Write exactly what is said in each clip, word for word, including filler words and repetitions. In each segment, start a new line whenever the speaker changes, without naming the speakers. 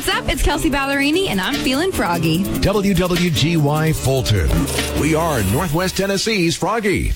what's up? It's Kelsey Ballerini, and I'm feeling froggy.
W W G Y Fulton. We are Northwest Tennessee's Froggy.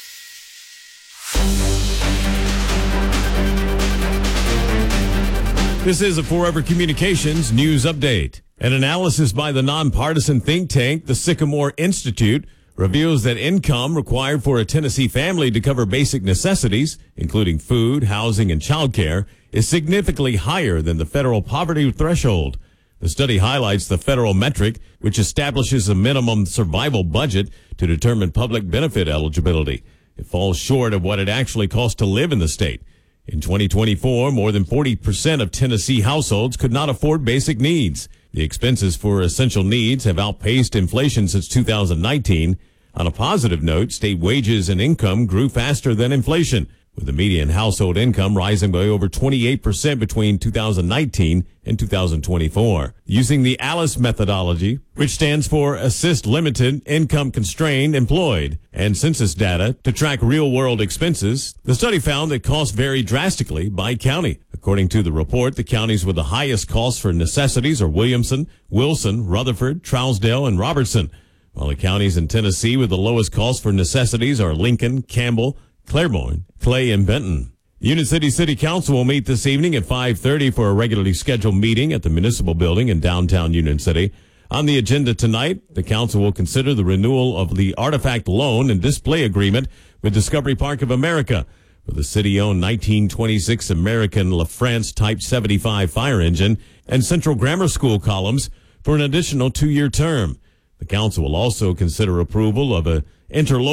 This is a Forever Communications news update. An analysis by the nonpartisan think tank, the Sycamore Institute, reveals that income required for a Tennessee family to cover basic necessities, including food, housing, and childcare, is significantly higher than the federal poverty threshold. The study highlights the federal metric, which establishes a minimum survival budget to determine public benefit eligibility. It falls short of what it actually costs to live in the state. In twenty twenty-four, more than forty percent of Tennessee households could not afford basic needs. The expenses for essential needs have outpaced inflation since two thousand nineteen. On a positive note, state wages and income grew faster than inflation, with the median household income rising by over twenty-eight percent between two thousand nineteen and two thousand twenty-four. Using the ALICE methodology, which stands for Assist Limited Income Constrained Employed, and census data to track real-world expenses, the study found that costs vary drastically by county. According to the report, the counties with the highest costs for necessities are Williamson, Wilson, Rutherford, Trousdale, and Robertson, while the counties in Tennessee with the lowest costs for necessities are Lincoln, Campbell, Claiborne, Clay, and Benton. Union City City Council will meet this evening at five thirty for a regularly scheduled meeting at the Municipal Building in downtown Union City. On the agenda tonight, the council will consider the renewal of the Artifact Loan and Display Agreement with Discovery Park of America for the city-owned nineteen twenty-six American LaFrance Type seventy-five fire engine and Central Grammar School columns for an additional two-year term. The council will also consider approval of a interlocal